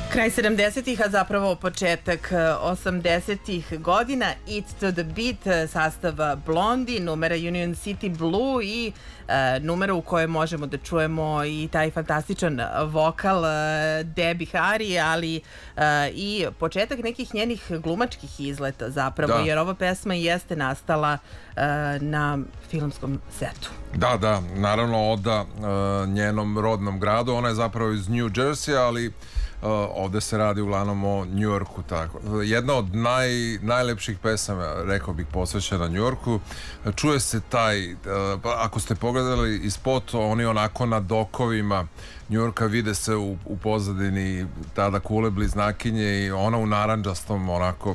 Kraj 70-ih, a zapravo početak 80-ih godina. It's to the Beat, sastava Blondie, numera Union City Blue i numera u kojoj možemo da čujemo i taj fantastičan vokal Debbie Harry, ali i početak nekih njenih glumačkih izleta zapravo, jer ova pesma jeste nastala na filmskom setu. Da, naravno oda njenom rodnom gradu, ona je zapravo iz New Jersey, ali ovde se radi uglavnom o New Yorku. Tako. Jedna od najlepših pesama, rekao bih, posvećena New Yorku. Čuje se taj, ako ste pogledali i spot, oni onako na dokovima New Yorka, vide se u pozadini tada kule bliznakinje i ona u narandžastom, onako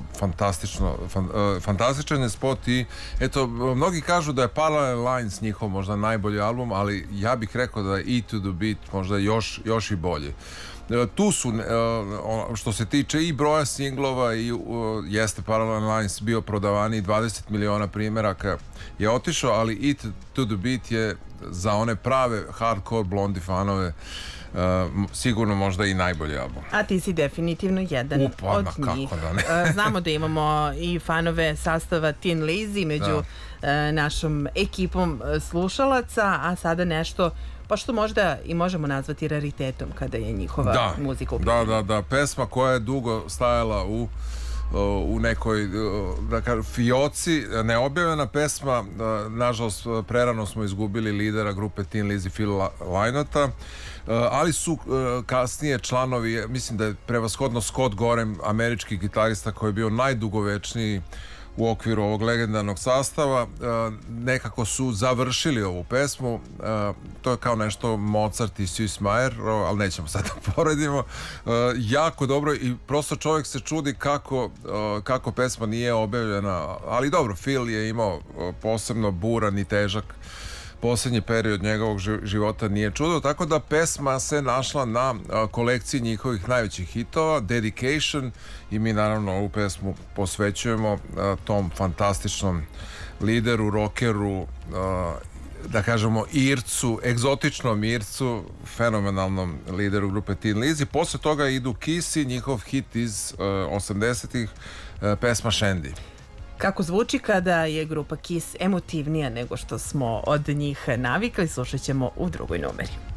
fantastičan je spot. I eto, mnogi kažu da je Parallel Lines njihov možda najbolji album, ali ja bih rekao da je E to the Beat možda još i bolji. Tu su, što se tiče i broja singlova, i jeste Parallel Lines bio prodavani, 20 miliona primjeraka je otišao, ali It to the Beat je za one prave hardcore Blondie fanove sigurno možda i najbolji album. A ti si definitivno jedan od njih. Znamo da imamo i fanove sastava Thin Lizzy među našom ekipom slušalaca, a sada nešto pa što možda i možemo nazvati raritetom kada je njihova muzika u pitanju. Da, pesma koja je dugo stajala u nekoj, da kažem, fioci, neobjavljena pesma. Nažalost, prerano smo izgubili lidera grupe Thin Lizzy, Phil Lynota, ali su kasnije članovi, mislim da je prevashodno Scott Gorham, američki gitarista koji je bio najdugovečniji u okviru ovog legendarnog sastava, nekako su završili ovu pesmu. To je kao nešto Mozart i Sis Meyer, ali nećemo sad da poredimo. Jako dobro i prosto čovjek se čudi kako pesma nije objavljena, ali dobro, Phil je imao posebno buran i težak posljednji period njegovog života, nije čudo, tako da pesma se našla na kolekciji njihovih najvećih hitova, Dedication, i mi naravno ovu pesmu posvećujemo tom fantastičnom lideru, rockeru, da kažemo Ircu, egzotičnom Ircu, fenomenalnom lideru grupe Thin Lizzy. Posle toga idu Kiss i njihov hit iz 80-ih, pesma Shandy. Kako zvuči kada je grupa Kiss emotivnija nego što smo od njih navikli, slušat ćemo u drugoj numeri.